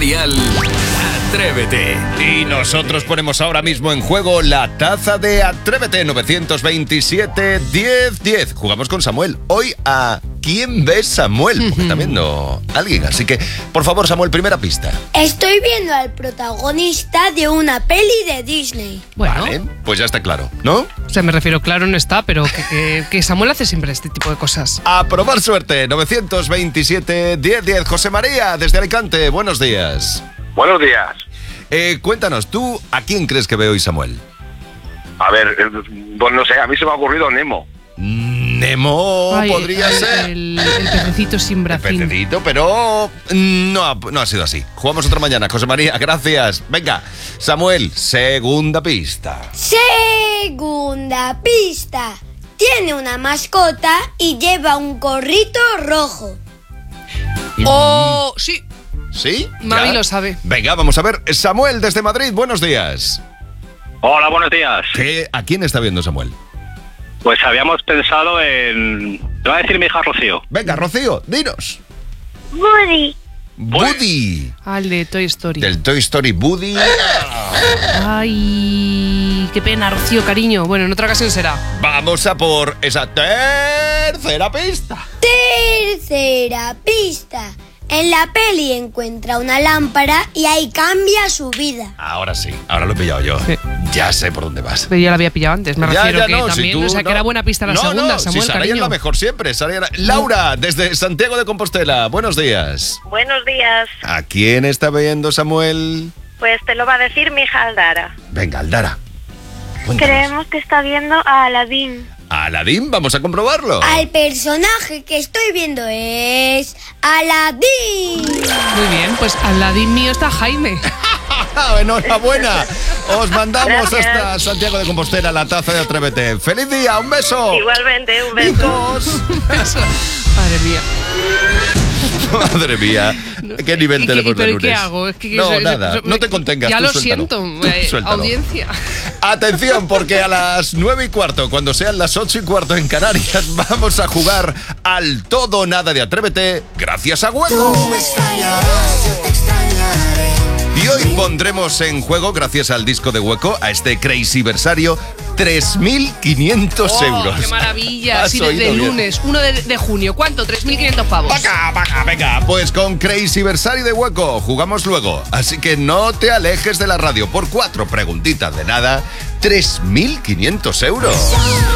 radial Atrévete. Y nosotros ponemos ahora mismo en juego la taza de Atrévete 927-1010. Jugamos con Samuel. Hoy a ¿Quién ves, Samuel? Porque está viendo alguien. Así que, por favor, Samuel, primera pista. Estoy viendo al protagonista de una peli de Disney. Bueno, Vale, pues ya está claro, ¿no? o sea, me refiero, claro, no está, pero que Samuel hace siempre este tipo de cosas. A probar suerte, 927-1010. José María, desde Alicante, buenos días. Buenos días. Cuéntanos, ¿tú a quién crees que ve hoy, Samuel? A ver, pues no sé, a mí se me ha ocurrido Nemo. Nemo, Ay, podría ser. El pececito sin El bracín. pececito, pero no ha sido así. Jugamos otra mañana, José María, gracias. Venga, Samuel, segunda pista. Segunda pista. Tiene una mascota y lleva un gorrito rojo. ¡Oh, sí! ¿Sí? Mami ¿Ya? lo sabe. Venga, vamos a ver. Samuel, desde Madrid, buenos días. Hola, buenos días. ¿A quién está viendo Samuel? Pues habíamos pensado en... Te va a decir mi hija Rocío. Venga, Rocío, dinos. Woody. Woody. Al de Toy Story. Del Toy Story Woody. Ay, qué pena, Rocío, cariño. Bueno, en otra ocasión será. Vamos a por esa tercera pista. Tercera pista. En la peli encuentra una lámpara y ahí cambia su vida. Ahora sí, ahora lo he pillado yo. Sí. Ya sé por dónde vas. Pero ya la había pillado antes, me refiero que no, también, si tú o sea, que no. era buena pista la segunda, Samuel, si Saray es cariño. la mejor siempre. Laura, desde Santiago de Compostela, buenos días. Buenos días. ¿A quién está viendo Samuel? Pues te lo va a decir mi hija Aldara. Venga, Aldara. Cuéntanos. Creemos que está viendo a Aladín. Aladín, vamos a comprobarlo. Al personaje que estoy viendo es Aladín. Muy bien, pues al ladín mío está Jaime. Enhorabuena. Os mandamos Gracias. hasta Santiago de Compostela la taza de Atrévete. ¡Feliz día! ¡Un beso! Igualmente, un beso. Chicos. Eso. Madre mía. Madre mía. ¿Qué nivel tenemos de ¿Pero lunes? qué hago? Es que No, nada. No te contengas. Ya tú lo suéltalo. siento, Suéltalo. audiencia. Atención, porque a las 9:15, cuando sean las 8:15 en Canarias, vamos a jugar al todo o nada de Atrévete gracias a Hueco. Y hoy pondremos en juego, gracias al disco de Hueco, a este Crazy Versario, 3.500 euros. ¡Qué maravilla! Has Sí, oído desde el bien. lunes, 1 de junio. ¿Cuánto? 3.500 pavos. Venga, pues con Crazy Versario de Hueco jugamos luego. Así que no te alejes de la radio. Por 4 preguntitas de nada, 3.500 euros.